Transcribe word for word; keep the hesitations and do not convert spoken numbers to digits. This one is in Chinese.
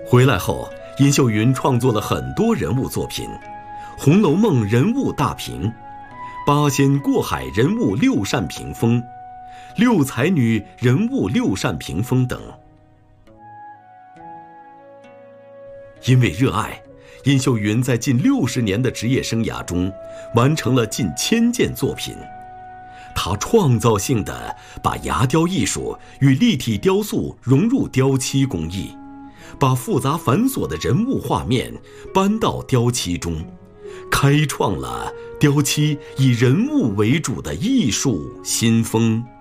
回来后，殷秀云创作了很多人物作品，《红楼梦》人物大评，《八仙过海人物六扇屏风》，《六才女人物六扇屏风》等。因为热爱，殷秀云在近六十年的职业生涯中，完成了近千件作品。他创造性地把牙雕艺术与立体雕塑融入雕漆工艺，把复杂繁琐的人物画面搬到雕漆中，开创了雕漆以人物为主的艺术新风。